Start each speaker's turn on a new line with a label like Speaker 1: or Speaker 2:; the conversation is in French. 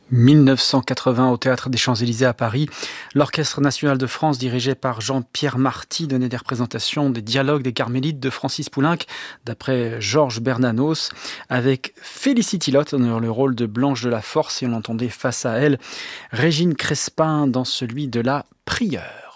Speaker 1: 1980 au Théâtre des Champs-Élysées à Paris. L'Orchestre national de France, dirigé par Jean-Pierre Marty, donnait des représentations des dialogues des Carmélites de Francis Poulenc, d'après Georges Bernanos, avec Félicity Lott dans le rôle de Blanche de la Force, et on entendait face à elle Régine Crespin dans celui de la Prieure.